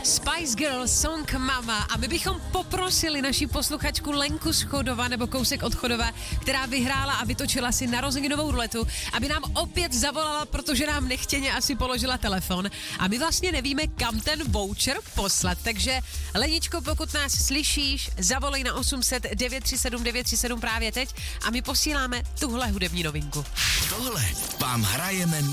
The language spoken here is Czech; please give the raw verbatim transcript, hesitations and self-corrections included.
Spice Girls, Song Mama, a my bychom poprosili naši posluchačku Lenku z Chodova, nebo kousek od Chodova, která vyhrála a vytočila si narozeninovou ruletu, aby nám opět zavolala, protože nám nechtěně asi položila telefon a my vlastně nevíme, kam ten voucher poslat. Takže Leničko, pokud nás slyšíš, zavolej na osm set devět tři sedm devět tři sedm právě teď a my posíláme tuhle hudební novinku. Tohle vám hrajeme